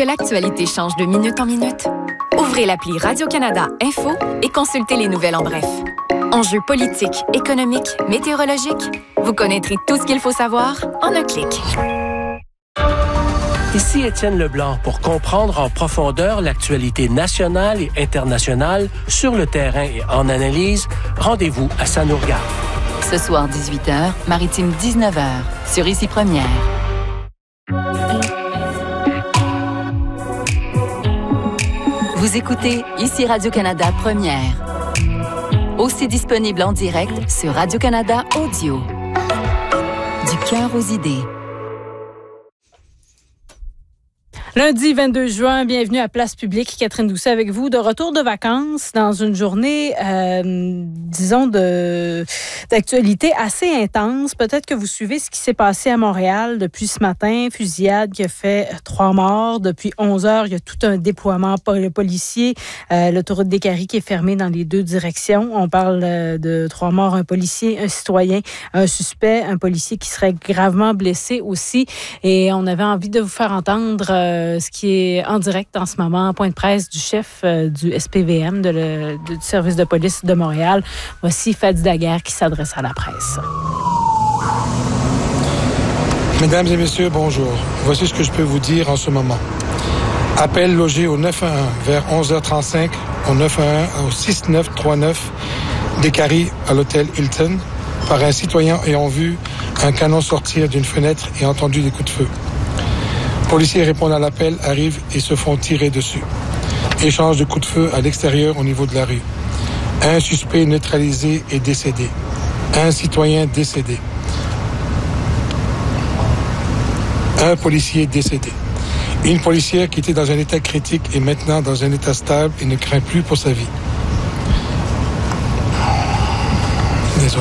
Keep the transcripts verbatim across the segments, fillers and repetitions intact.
l'actualité change de minute en minute? Ouvrez l'appli Radio-Canada Info et consultez les nouvelles en bref. Enjeux politiques, économiques, météorologiques, vous connaîtrez tout ce qu'il faut savoir en un clic. Ici Étienne Leblanc pour comprendre en profondeur l'actualité nationale et internationale sur le terrain et en analyse. Rendez-vous à Ça nous regarde. Ce soir dix-huit heures, Maritime dix-neuf heures, sur Ici Première. Vous écoutez Ici Radio-Canada Première. Aussi disponible en direct sur Radio-Canada Audio. Du cœur aux idées. Lundi vingt-deux juin, bienvenue à Place Publique. Catherine Doucet avec vous, de retour de vacances dans une journée, euh, disons, de, d'actualité assez intense. Peut-être que vous suivez ce qui s'est passé à Montréal depuis ce matin. Fusillade qui a fait trois morts. Depuis onze heures, il y a tout un déploiement policier. Euh, l'autoroute des Caries qui est fermée dans les deux directions. On parle de trois morts, un policier, un citoyen, un suspect, un policier qui serait gravement blessé aussi. Et on avait envie de vous faire entendre... Euh, ce qui est en direct en ce moment, point de presse du chef euh, du S P V M, de le, du service de police de Montréal. Voici Fadi Daguerre qui s'adresse à la presse. Mesdames et messieurs, bonjour. Voici ce que je peux vous dire en ce moment. Appel logé au neuf un un vers onze heures trente-cinq, au neuf un un, au six neuf trois neuf des Caries à l'hôtel Hilton, par un citoyen ayant vu un canon sortir d'une fenêtre et entendu des coups de feu. Policiers répondent à l'appel, arrivent et se font tirer dessus. Échange de coups de feu à l'extérieur au niveau de la rue. Un suspect neutralisé est décédé. Un citoyen décédé. Un policier décédé. Une policière qui était dans un état critique est maintenant dans un état stable et ne craint plus pour sa vie. Désolé.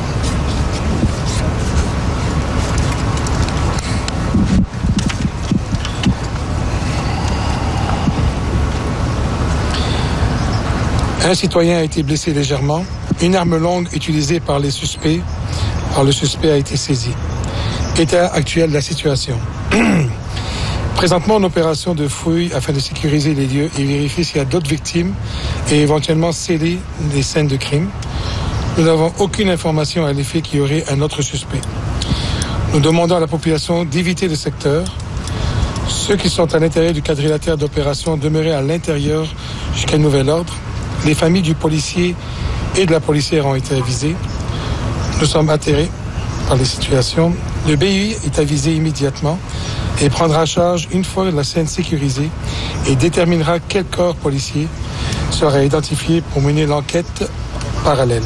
Un citoyen a été blessé légèrement. Une arme longue utilisée par les suspects, par le suspect a été saisie. État actuel de la situation. Présentement, une opération de fouille afin de sécuriser les lieux et vérifier s'il y a d'autres victimes et éventuellement sceller des scènes de crime. Nous n'avons aucune information à l'effet qu'il y aurait un autre suspect. Nous demandons à la population d'éviter le secteur. Ceux qui sont à l'intérieur du quadrilatère d'opération demeurent à l'intérieur jusqu'à nouvel ordre. Les familles du policier et de la policière ont été avisées. Nous sommes atterrés par les situations. Le B I est avisé immédiatement et prendra en charge une fois la scène sécurisée et déterminera quel corps policier sera identifié pour mener l'enquête parallèle.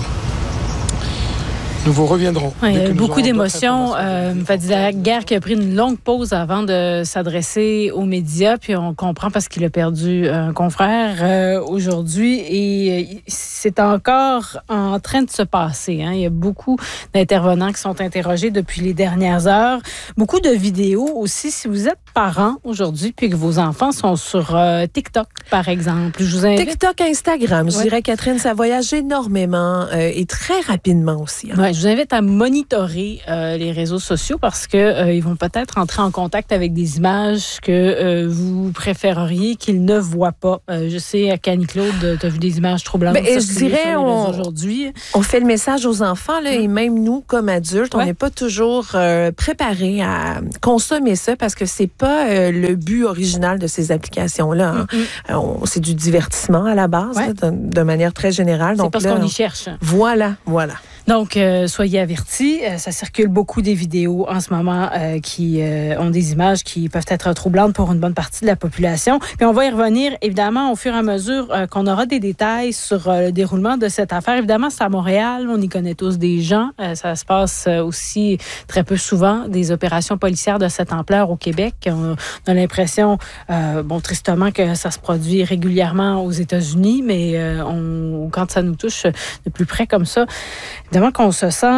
Nous vous reviendrons. Oui, il y a eu beaucoup d'émotions. Euh, Fadi Daguerre qui a pris une longue pause avant de s'adresser aux médias, puis on comprend parce qu'il a perdu un confrère euh, aujourd'hui et euh, c'est encore en train de se passer. Hein. Il y a beaucoup d'intervenants qui sont interrogés depuis les dernières heures. Beaucoup de vidéos aussi. Si vous êtes parent aujourd'hui puis que vos enfants sont sur euh, TikTok, par exemple, je vous invite... TikTok, Instagram, je ouais. dirais, Catherine, ça voyage énormément euh, et très rapidement aussi. Hein. Ouais, je vous invite à monitorer euh, les réseaux sociaux parce que euh, ils vont peut-être entrer en contact avec des images que euh, vous préféreriez qu'ils ne voient pas. Euh, je sais, à Annie-Claude, tu as vu des images troublantes. Ben, je dirais, on, aujourd'hui. on fait le message aux enfants là, mmh. et même nous, comme adultes, ouais. on n'est pas toujours euh, préparés à consommer ça parce que c'est pas euh, le but original de ces applications-là. Hein. Mmh. Euh, on, c'est du divertissement à la base, ouais. là, de, de manière très générale. C'est Donc, parce là, qu'on y cherche. Voilà, voilà. Donc, euh, soyez avertis. Euh, ça circule beaucoup des vidéos en ce moment euh, qui euh, ont des images qui peuvent être troublantes pour une bonne partie de la population. Puis on va y revenir, évidemment, au fur et à mesure euh, qu'on aura des détails sur euh, le déroulement de cette affaire. Évidemment, c'est à Montréal. On y connaît tous des gens. Euh, ça se passe euh, aussi très peu souvent, des opérations policières de cette ampleur au Québec. On a l'impression, euh, bon, tristement, que ça se produit régulièrement aux États-Unis, mais euh, on, quand ça nous touche de plus près comme ça, évidemment qu'on se sent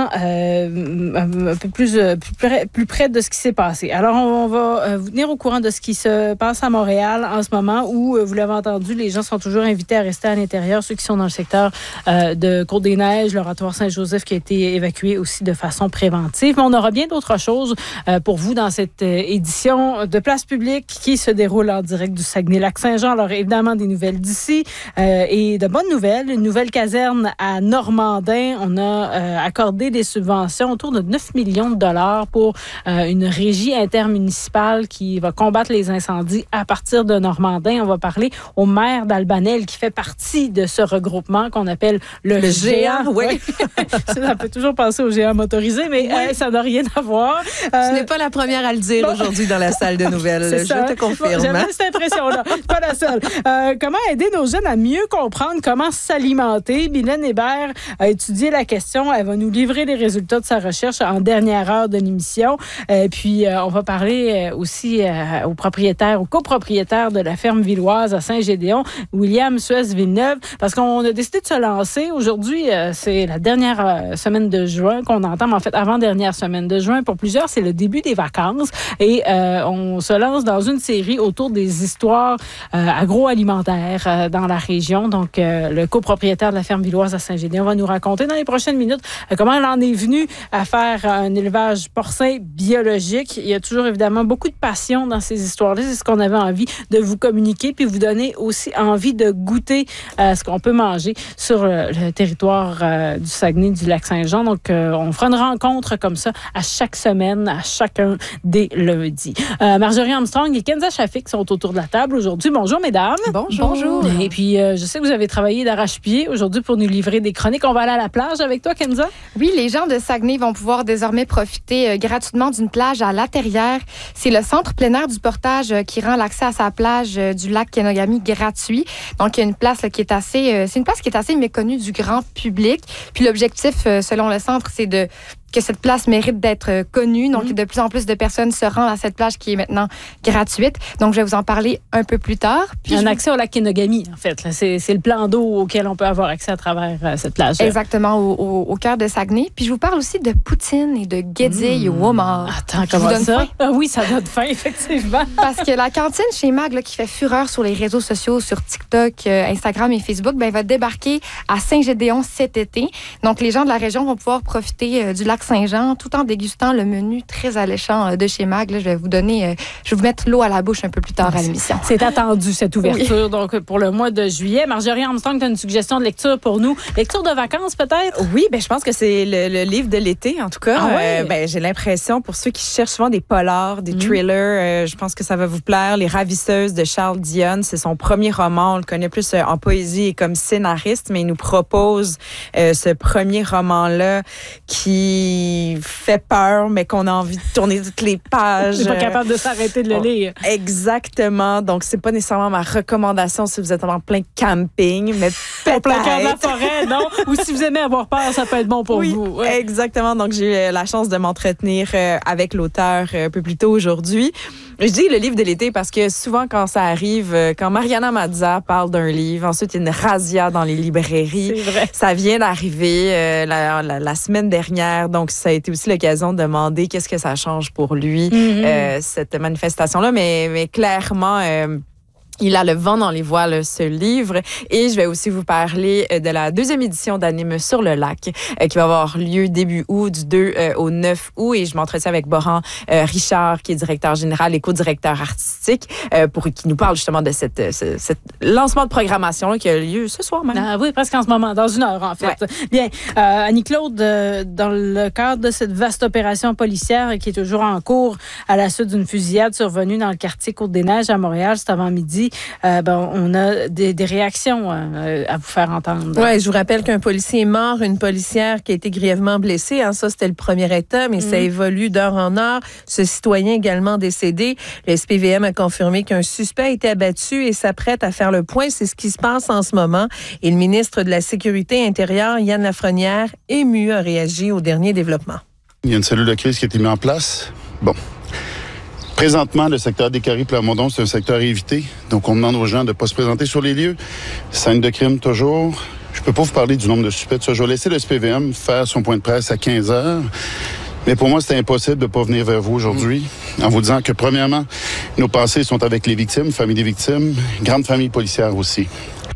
euh, un peu plus, plus, près, plus près de ce qui s'est passé. Alors, on, on va euh, vous tenir au courant de ce qui se passe à Montréal en ce moment où, euh, vous l'avez entendu, les gens sont toujours invités à rester à l'intérieur, ceux qui sont dans le secteur euh, de Côte-des-Neiges, l'oratoire Saint-Joseph qui a été évacué aussi de façon préventive. Mais on aura bien d'autres choses euh, pour vous dans cette euh, édition de Place publique qui se déroule en direct du Saguenay-Lac-Saint-Jean. Alors, évidemment, des nouvelles d'ici euh, et de bonnes nouvelles. Une nouvelle caserne à Normandin. On a euh, accordé des subventions autour de neuf millions de dollars pour euh, une régie intermunicipale qui va combattre les incendies à partir de Normandin. On va parler au maire d'Albanel qui fait partie de ce regroupement qu'on appelle le, le géant. géant. Oui. Ça peut toujours penser au géant motorisé, mais oui. euh, ça n'a rien à voir. Euh, Ce n'est pas la première à le dire bon. aujourd'hui dans la salle de nouvelles. Je ça. te confirme. Bon, j'avais cette impression-là. Pas la seule. Euh, comment aider nos jeunes à mieux comprendre comment s'alimenter? Mylène Hébert a étudié la question. Elle va nous livrer les résultats de sa recherche en dernière heure de l'émission. Euh, puis, euh, on va parler aussi euh, au propriétaire, au copropriétaire de la ferme villoise à Saint-Gédéon, William Suez-Villeneuve, parce qu'on a décidé de se lancer. Aujourd'hui, euh, c'est la dernière euh, semaine de juin qu'on entame, en fait, avant-dernière semaine de juin. Pour plusieurs, c'est le début des vacances. Et euh, on se lance dans une série autour des histoires euh, agroalimentaires euh, dans la région. Donc, euh, le copropriétaire de la ferme villoise à Saint-Gédéon va nous raconter dans les prochaines minutes euh, comment elle en est venue à faire un élevage porcin biologique. Il y a toujours évidemment beaucoup de passion dans ces histoires-là. C'est ce qu'on avait envie de vous communiquer puis vous donner aussi envie de goûter euh, ce qu'on peut manger sur le, le territoire euh, du Saguenay, du Lac-Saint-Jean. Donc, euh, on fera une rencontre comme ça à chaque semaine, à chacun des lundis. Euh, Marjorie Armstrong et Kenza Shafik sont autour de la table aujourd'hui. Bonjour, mesdames. Bonjour. Bonjour. Et puis, euh, je sais que vous avez travaillé d'arrache-pied aujourd'hui pour nous livrer des chroniques. On va aller à la plage avec toi, Kenza? Oui, les gens de Saguenay vont pouvoir désormais profiter euh, gratuitement d'une plage à La Terrière. C'est le centre plein air du Portage euh, qui rend l'accès à sa plage euh, du lac Kenogami gratuit. Donc, il y a une place là, qui est assez... Euh, c'est une place qui est assez méconnue du grand public. Puis l'objectif, euh, selon le centre, c'est de que cette place mérite d'être connue. Donc, mmh. de plus en plus de personnes se rendent à cette plage qui est maintenant gratuite. Donc, je vais vous en parler un peu plus tard. Puis un vous... accès au lac Kenogami, en fait. Là. C'est, c'est le plan d'eau auquel on peut avoir accès à travers euh, cette plage. Exactement, au, au, au cœur de Saguenay. Puis, je vous parle aussi de poutine et de guédille mmh. au homard. Attends, comment ça? Ah, oui, ça donne faim, effectivement. Parce que la cantine chez Mag, là, qui fait fureur sur les réseaux sociaux, sur TikTok, euh, Instagram et Facebook, ben, va débarquer à Saint-Gédéon cet été. Donc, les gens de la région vont pouvoir profiter euh, du lac Saint-Jean, tout en dégustant le menu très alléchant de chez Mag. Là, je vais vous donner, je vais vous mettre l'eau à la bouche un peu plus tard à l'émission. C'est attendu, cette ouverture, oui. donc pour le mois de juillet. Marjorie Armstrong, tu as une suggestion de lecture pour nous. Lecture de vacances, peut-être? Oui, ben, je pense que c'est le, le livre de l'été, en tout cas. Ah ouais? euh, ben, j'ai l'impression, pour ceux qui cherchent souvent des polars, des mmh. thrillers, euh, je pense que ça va vous plaire. Les Ravisseuses de Charles Dionne, c'est son premier roman. On le connaît plus euh, en poésie et comme scénariste, mais il nous propose euh, ce premier roman-là qui fait peur, mais qu'on a envie de tourner toutes les pages. Je suis pas capable de s'arrêter de le oh, lire. Exactement. Donc, c'est pas nécessairement ma recommandation si vous êtes en plein camping, mais peut-être... En plein cœur de la forêt, non? Ou si vous aimez avoir peur, ça peut être bon pour oui, vous. Ouais. Exactement. Donc, j'ai eu la chance de m'entretenir avec l'auteur un peu plus tôt aujourd'hui. Je dis le livre de l'été parce que souvent, quand ça arrive, quand Mariana Mazza parle d'un livre, ensuite, il y a une razzia dans les librairies. C'est vrai. Ça vient d'arriver euh, la, la, la semaine dernière. Donc, ça a été aussi l'occasion de demander qu'est-ce que ça change pour lui, mm-hmm. euh, cette manifestation-là. Mais, mais clairement... Euh, il a le vent dans les voiles, ce livre. Et je vais aussi vous parler de la deuxième édition d'Anime sur le lac, euh, qui va avoir lieu début août, du deux euh, au neuf août. Et je m'entretiens avec Boran euh, Richard, qui est directeur général et co-directeur artistique, euh, pour qui nous parle justement de cette, ce, cette lancement de programmation qui a lieu ce soir même. Ah oui, presque en ce moment, dans une heure en fait. Ouais. Bien, euh, Annie-Claude, euh, dans le cadre de cette vaste opération policière qui est toujours en cours à la suite d'une fusillade survenue dans le quartier Côte-des-Neiges à Montréal cet avant-midi, Euh, ben, on a des, des réactions euh, à vous faire entendre. Oui, je vous rappelle qu'un policier est mort, une policière qui a été grièvement blessée. Hein, ça, c'était le premier état, mais mmh. ça évolue d'heure en heure. Ce citoyen également décédé. Le S P V M a confirmé qu'un suspect a été abattu et s'apprête à faire le point. C'est ce qui se passe en ce moment. Et le ministre de la Sécurité intérieure, Yann Lafrenière, ému, a réagi aux derniers développements. Il y a une cellule de crise qui a été mise en place. Bon. Présentement, le secteur des Carrés Plamondon, c'est un secteur à éviter. Donc, on demande aux gens de ne pas se présenter sur les lieux. Scène de crime, toujours. Je peux pas vous parler du nombre de suspects. Je vais laisser le S P V M faire son point de presse à quinze heures. Mais pour moi, c'était impossible de ne pas venir vers vous aujourd'hui mmh. en vous disant que, premièrement, nos pensées sont avec les victimes, familles des victimes, grande famille policière aussi.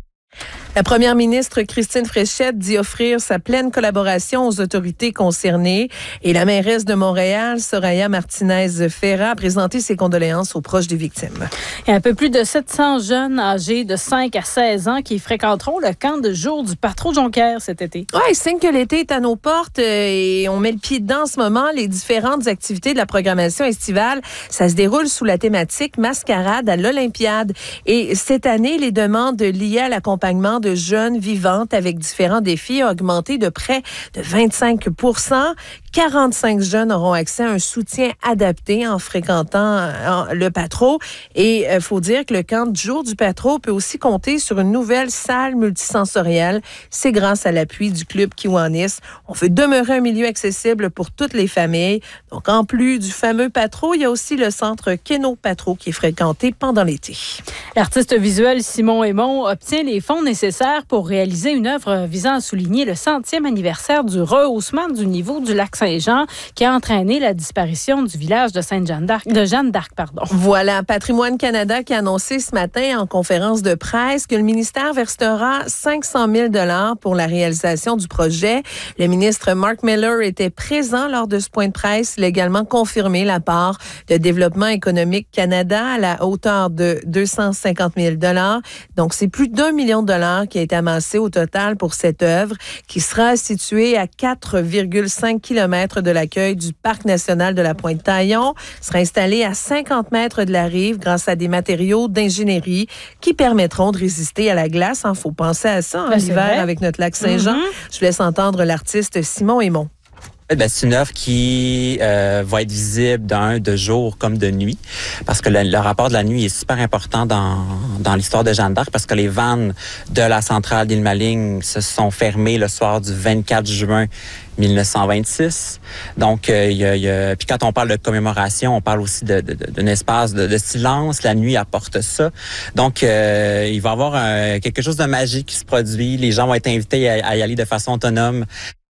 La première ministre Christine Fréchette dit offrir sa pleine collaboration aux autorités concernées et la mairesse de Montréal, Soraya Martinez-Ferrat, a présenté ses condoléances aux proches des victimes. Il y a un peu plus de sept cents jeunes âgés de cinq à seize ans qui fréquenteront le camp de jour du Patro Jonquière cet été. Oui, signe que l'été est à nos portes et on met le pied dedans en ce moment. Les différentes activités de la programmation estivale, ça se déroule sous la thématique Mascarade à l'Olympiade. Et cette année, les demandes liées à l'accompagnement de jeunes vivantes avec différents défis a augmenté de près de vingt-cinq pour cent. quarante-cinq jeunes auront accès à un soutien adapté en fréquentant le Patro. Et il faut dire que le camp de jour du Patro peut aussi compter sur une nouvelle salle multisensorielle. C'est grâce à l'appui du club Kiwanis. On veut demeurer un milieu accessible pour toutes les familles. Donc, en plus du fameux Patro, il y a aussi le centre Keno Patro qui est fréquenté pendant l'été. L'artiste visuel Simon Aymon obtient les fonds nécessaires pour réaliser une œuvre visant à souligner le centième anniversaire du rehaussement du niveau du lac Saint-Jean qui a entraîné la disparition du village de Sainte-Jeanne d'Arc, de Jeanne d'Arc, pardon. Voilà, Patrimoine Canada qui a annoncé ce matin en conférence de presse que le ministère versera cinq cent mille dollars pour la réalisation du projet. Le ministre Mark Miller était présent lors de ce point de presse. Il a également confirmé la part de Développement économique Canada à la hauteur de deux cent cinquante mille dollars. Donc, c'est plus d'un million de dollars qui a été amassé au total pour cette œuvre qui sera située à quatre virgule cinq kilomètres de l'accueil du Parc national de la Pointe-Taillon. Sera installée à cinquante mètres de la rive grâce à des matériaux d'ingénierie qui permettront de résister à la glace. Il faut penser à ça en ben, hiver avec notre lac Saint-Jean. Mm-hmm. Je vous laisse entendre l'artiste Simon Aymon. Ben, c'est une œuvre qui euh, va être visible d'un de jour comme de nuit, parce que le, le rapport de la nuit est super important dans, dans l'histoire de Jeanne d'Arc, parce que les vannes de la centrale d'Île-Maligne se sont fermées le soir du vingt-quatre juin mille neuf cent vingt-six. Donc, euh, y a, y a, puis quand on parle de commémoration, on parle aussi de, de, de, d'un espace de, de silence. La nuit apporte ça. Donc, euh, il va y avoir un, quelque chose de magique qui se produit. Les gens vont être invités à, à y aller de façon autonome.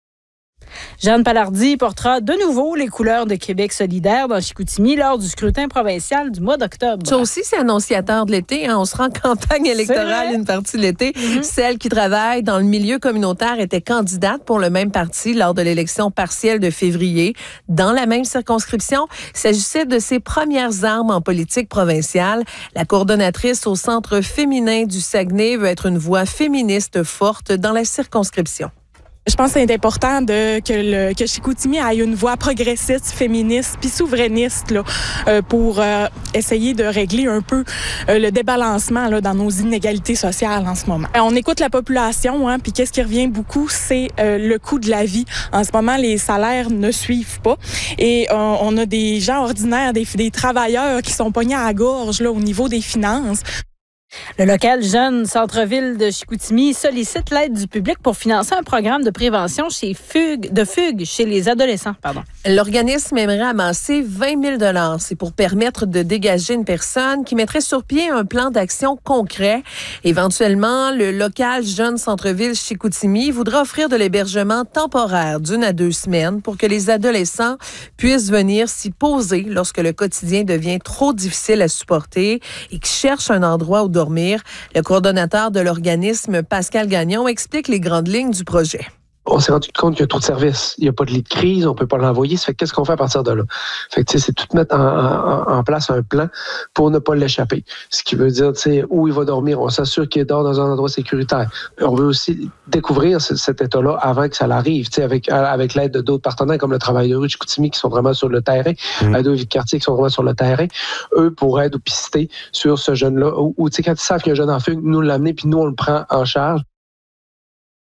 Jeanne Palardy portera de nouveau les couleurs de Québec solidaire dans Chicoutimi lors du scrutin provincial du mois d'octobre. Ça aussi, c'est annonciateur de l'été. Hein? On sera en campagne électorale une partie de l'été. Mm-hmm. Celle qui travaille dans le milieu communautaire était candidate pour le même parti lors de l'élection partielle de février. Dans la même circonscription, il s'agissait de ses premières armes en politique provinciale. La coordonnatrice au Centre féminin du Saguenay veut être une voix féministe forte dans la circonscription. Je pense que c'est important de, que, le, que Chicoutimi ait une voix progressiste, féministe, puis souverainiste là, euh, pour euh, essayer de régler un peu euh, le débalancement là, dans nos inégalités sociales en ce moment. On écoute la population, hein, puis qu'est-ce qui revient beaucoup, c'est euh, le coût de la vie. En ce moment, les salaires ne suivent pas et euh, on a des gens ordinaires, des, des travailleurs qui sont pognés à la gorge là, au niveau des finances. Le local jeune centre-ville de Chicoutimi sollicite l'aide du public pour financer un programme de prévention chez fugue, de fugue chez les adolescents. Pardon. L'organisme aimerait amasser vingt mille dollars. C'est pour permettre de dégager une personne qui mettrait sur pied un plan d'action concret. Éventuellement, le local jeune centre-ville Chicoutimi voudra offrir de l'hébergement temporaire d'une à deux semaines pour que les adolescents puissent venir s'y poser lorsque le quotidien devient trop difficile à supporter et qui cherchent un endroit où dormir. Le coordonnateur de l'organisme, Pascal Gagnon, explique les grandes lignes du projet. On s'est rendu compte qu'il y a trop de services. Il n'y a pas de lit de crise, on ne peut pas l'envoyer. Ça fait qu'est-ce qu'on fait à partir de là? Fait que, c'est tout mettre en, en, en place un plan pour ne pas l'échapper. Ce qui veut dire, où il va dormir. On s'assure qu'il dort dans un endroit sécuritaire. On veut aussi découvrir ce, cet état-là avant que ça l'arrive, avec, avec l'aide de d'autres partenaires comme le Travail de rue de Chicoutimi qui sont vraiment sur le terrain, mmh. à deux vies de quartier qui sont vraiment sur le terrain. Eux pourraient être pistés sur ce jeune-là. Ou, ou quand ils savent qu'il y a un jeune en fugue, nous l'amener puis nous, on le prend en charge.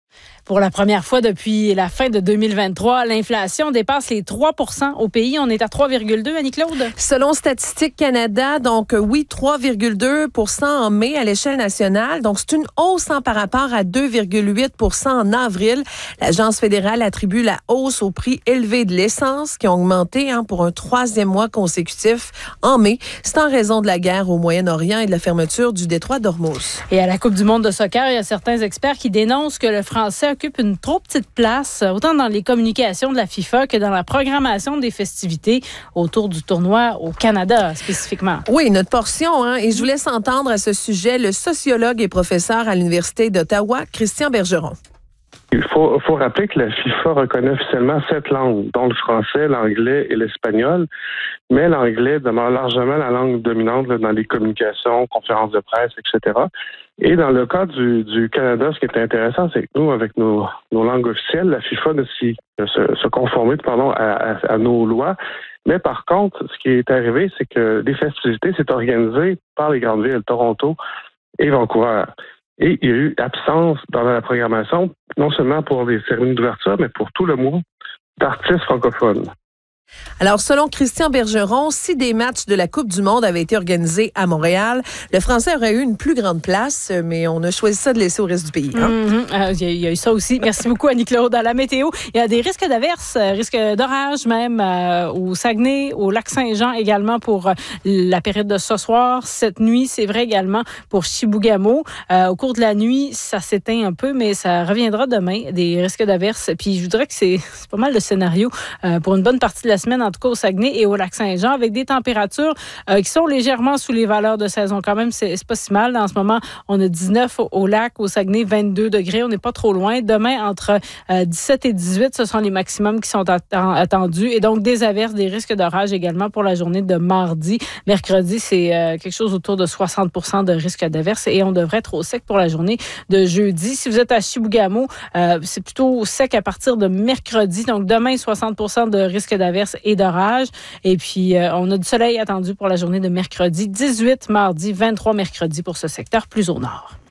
Pour la première fois depuis la fin de deux mille vingt-trois, l'inflation dépasse les trois pour cent au pays. On est à trois virgule deux, Annie-Claude? Selon Statistique Canada, donc oui, trois virgule deux pour cent en mai à l'échelle nationale. Donc, c'est une hausse hein, par rapport à deux virgule huit pour cent en avril. L'Agence fédérale attribue la hausse au prix élevé de l'essence qui ont augmenté hein, pour un troisième mois consécutif en mai. C'est en raison de la guerre au Moyen-Orient et de la fermeture du détroit d'Ormuz. Et à la Coupe du monde de soccer, il y a certains experts qui dénoncent que le français occupe une trop petite place, autant dans les communications de la FIFA que dans la programmation des festivités autour du tournoi au Canada, spécifiquement. Oui, notre portion. Hein, et je vous laisse entendre à ce sujet le sociologue et professeur à l'Université d'Ottawa, Christian Bergeron. Il faut, faut rappeler que la FIFA reconnaît officiellement sept langues, dont le français, l'anglais et l'espagnol, mais l'anglais demeure largement la langue dominante là, dans les communications, conférences de presse, et cetera. Et dans le cas du, du Canada, ce qui est intéressant, c'est que nous, avec nos, nos langues officielles, la FIFA ne s'y, se, se conformer pardon, à, à, à nos lois. Mais par contre, ce qui est arrivé, c'est que les festivités s'est organisées par les grandes villes, Toronto et Vancouver. Et il y a eu absence dans la programmation, non seulement pour les cérémonies d'ouverture, mais pour tout le mois d'artistes francophones. Alors, selon Christian Bergeron, si des matchs de la Coupe du monde avaient été organisés à Montréal, le français aurait eu une plus grande place, mais on a choisi ça de laisser au reste du pays. Hein? Mm-hmm. Euh, il, y a, il y a eu ça aussi. Merci beaucoup, Annie-Claude. À la météo, il y a des risques d'averses, risques d'orage même euh, au Saguenay, au Lac-Saint-Jean également pour euh, la période de ce soir. Cette nuit, c'est vrai également pour Chibougamau. Euh, au cours de la nuit, ça s'éteint un peu, mais ça reviendra demain, des risques d'averses. Puis je vous dirais que c'est, c'est pas mal de scénarios euh, pour une bonne partie de la semaine, en tout cas au Saguenay et au Lac-Saint-Jean, avec des températures euh, qui sont légèrement sous les valeurs de saison. Quand même, c'est, c'est pas si mal. En ce moment, on a dix-neuf au, au lac, au Saguenay, vingt-deux degrés. On n'est pas trop loin. Demain, entre euh, dix-sept et dix-huit, ce sont les maximums qui sont att- attendus. Et donc, des averses, des risques d'orage également pour la journée de mardi. Mercredi, c'est euh, quelque chose autour de soixante pour cent de risque d'averses et on devrait être au sec pour la journée de jeudi. Si vous êtes à Chibougamau, euh, c'est plutôt sec à partir de mercredi. Donc, demain, soixante pour cent de risque d'averses et d'orage. Et puis, euh, on a du soleil attendu pour la journée de mercredi, dix-huit mardi, vingt-trois mercredi pour ce secteur plus au nord.